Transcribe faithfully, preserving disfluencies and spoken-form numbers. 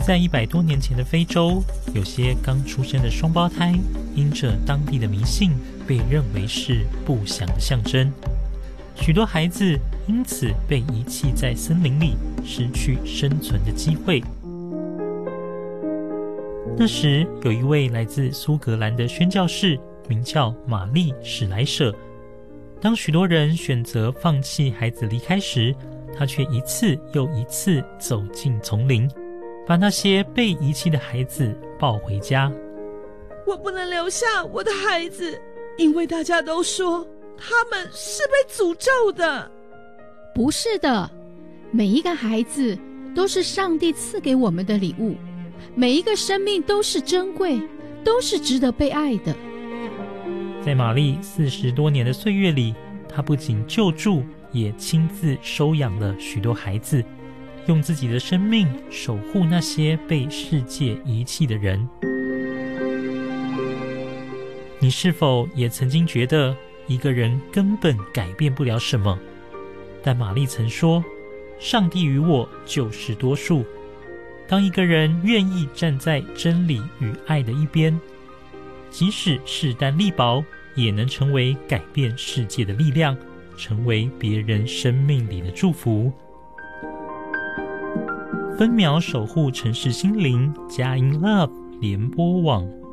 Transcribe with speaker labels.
Speaker 1: 在一百多年前的非洲，有些刚出生的双胞胎，因着当地的迷信，被认为是不祥的象征。许多孩子因此被遗弃在森林里，失去生存的机会。那时，有一位来自苏格兰的宣教士，名叫玛丽·史莱舍。当许多人选择放弃孩子离开时，他却一次又一次走进丛林，把那些被遗弃的孩子抱回家。
Speaker 2: 我不能留下我的孩子，因为大家都说他们是被诅咒的。
Speaker 3: 不是的，每一个孩子都是上帝赐给我们的礼物，每一个生命都是珍贵，都是值得被爱的。
Speaker 1: 在玛丽四十多年的岁月里，她不仅救助，也亲自收养了许多孩子，用自己的生命守护那些被世界遗弃的人。你是否也曾经觉得一个人根本改变不了什么？但玛丽曾说，上帝与我就是多数。当一个人愿意站在真理与爱的一边，即使势单力薄，也能成为改变世界的力量，成为别人生命里的祝福。分秒守护城市心灵，佳音 Love 联播网。